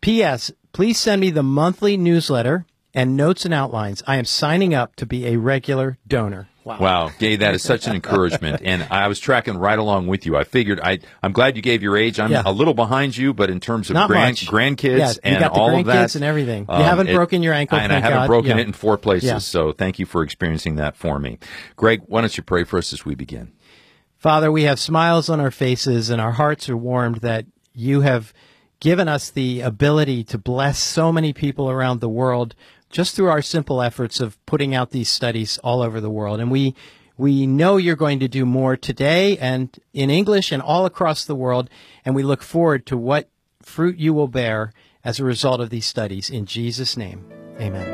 P.S. Please send me the monthly newsletter and notes and outlines. I am signing up to be a regular donor. Wow, Gay, that is such an encouragement. And I was tracking right along with you. I figured I'm glad you gave your age. I'm a little behind you, but in terms of grandkids and all of that. And everything. You haven't broken your ankle, and I haven't broken it in 4 places. Yeah. So thank you for experiencing that for me. Greg, why don't you pray for us as we begin? Father, we have smiles on our faces and our hearts are warmed that you have given us the ability to bless so many people around the world just through our simple efforts of putting out these studies all over the world. And we know you're going to do more today and in English and all across the world, and we look forward to what fruit you will bear as a result of these studies. In Jesus' name, amen.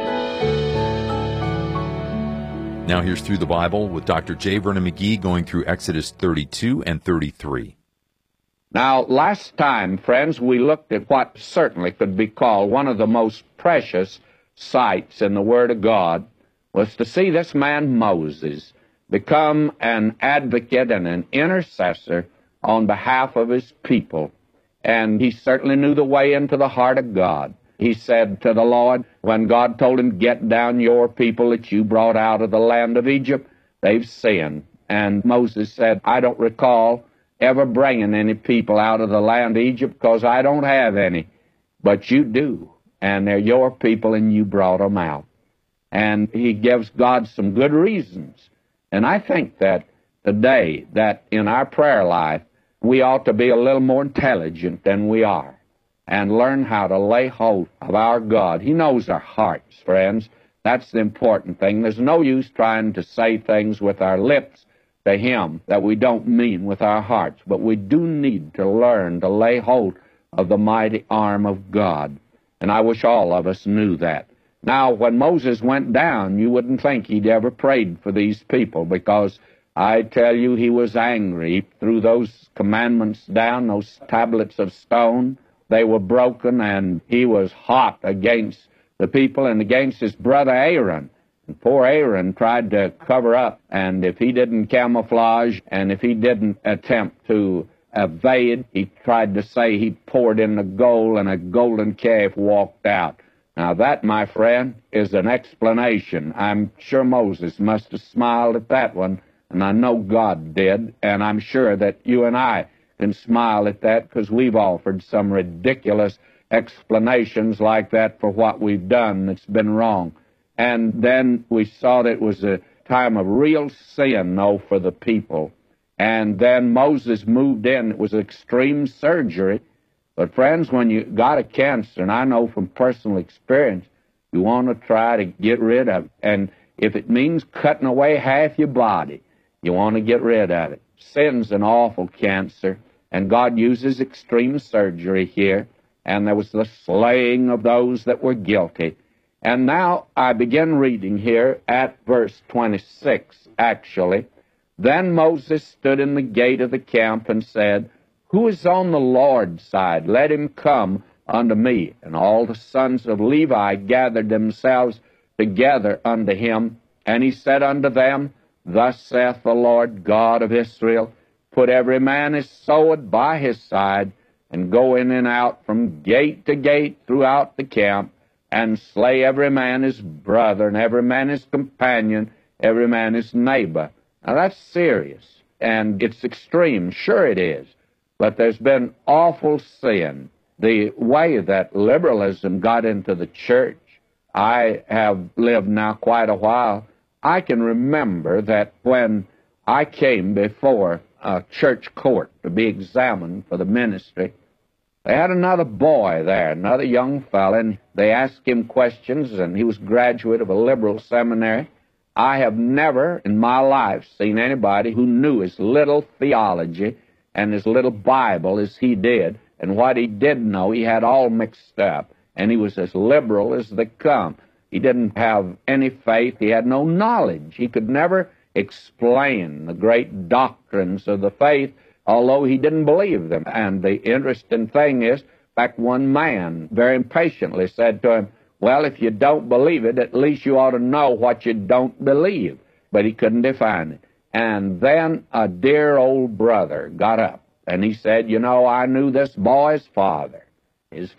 Now here's Through the Bible with Dr. J. Vernon McGee going through Exodus 32 and 33. Now, last time, friends, we looked at what certainly could be called one of the most precious sights in the Word of God, was to see this man Moses become an advocate and an intercessor on behalf of his people. And he certainly knew the way into the heart of God. He said to the Lord, when God told him, get down your people that you brought out of the land of Egypt, they've sinned. And Moses said, I don't recall ever bringing any people out of the land of Egypt because I don't have any, but you do. And they're your people, and you brought them out. And he gives God some good reasons. And I think that today, that in our prayer life, we ought to be a little more intelligent than we are and learn how to lay hold of our God. He knows our hearts, friends. That's the important thing. There's no use trying to say things with our lips to Him that we don't mean with our hearts. But we do need to learn to lay hold of the mighty arm of God. And I wish all of us knew that. Now, when Moses went down, you wouldn't think he'd ever prayed for these people, because I tell you, he was angry. He threw those commandments down, those tablets of stone. They were broken, and he was hot against the people and against his brother Aaron. And poor Aaron tried to cover up, and if he didn't camouflage, and if he didn't attempt to evade, he tried to say he poured in the gold and a golden calf walked out. Now that, my friend, is an explanation. I'm sure Moses must have smiled at that one, and I know God did, and I'm sure that you and I can smile at that, because we've offered some ridiculous explanations like that for what we've done that's been wrong. And then we saw that it was a time of real sin, though, for the people. And then Moses moved in. It was extreme surgery. But friends, when you got a cancer, and I know from personal experience, you want to try to get rid of it. And if it means cutting away half your body, you want to get rid of it. Sin's an awful cancer, and God uses extreme surgery here. And there was the slaying of those that were guilty. And now I begin reading here at verse 26, actually. Then Moses stood in the gate of the camp and said, Who is on the Lord's side? Let him come unto me. And all the sons of Levi gathered themselves together unto him. And he said unto them, Thus saith the Lord God of Israel, Put every man his sword by his side, and go in and out from gate to gate throughout the camp, and slay every man his brother, and every man his companion, every man his neighbor. Now that's serious, and it's extreme, sure it is, but there's been awful sin. The way that liberalism got into the church, I have lived now quite a while. I can remember that when I came before a church court to be examined for the ministry, they had another boy there, another young fellow, and they asked him questions, and he was a graduate of a liberal seminary. I have never in my life seen anybody who knew as little theology and as little Bible as he did, and what he did know he had all mixed up, and he was as liberal as they come. He didn't have any faith. He had no knowledge. He could never explain the great doctrines of the faith, although he didn't believe them. And the interesting thing is, in fact, one man very impatiently said to him, Well, if you don't believe it, at least you ought to know what you don't believe. But he couldn't define it. And then a dear old brother got up, and he said, I knew this boy's father. His